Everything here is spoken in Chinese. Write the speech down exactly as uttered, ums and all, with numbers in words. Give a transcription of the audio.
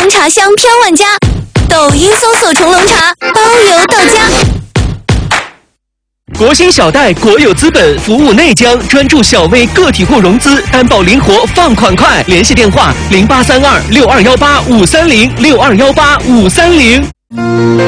龙茶香飘万家，抖音搜索“虫龙茶”，包邮到家。 国兴小贷国有资本服务内江，专注小微个体户融资，担保灵活，放款快。联系电话：零八三二六二幺八五三零六二幺八五三零。